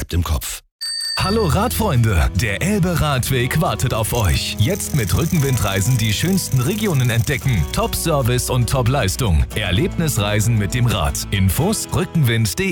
bleibt im Kopf. Hallo Radfreunde, der Elbe-Radweg wartet auf euch. Jetzt mit Rückenwindreisen die schönsten Regionen entdecken. Top-Service und Top-Leistung. Erlebnisreisen mit dem Rad. Infos rückenwind.de